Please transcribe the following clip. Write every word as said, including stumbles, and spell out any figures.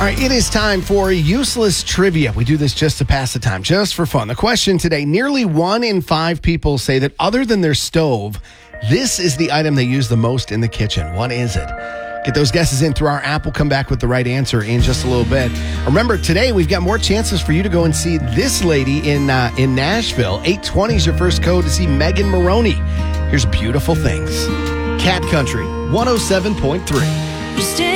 All right, it is time for useless trivia. We do this just to pass the time, just for fun. The question today, nearly one in five people say that other than their stove, this is the item they use the most in the kitchen. What is it? Get those guesses in through our app. We'll come back with the right answer in just a little bit. Remember, today we've got more chances for you to go and see this lady in uh, in Nashville. eight twenty is your first code to see Megan Maroney. Here's Beautiful Things. Cat Country, one oh seven point three.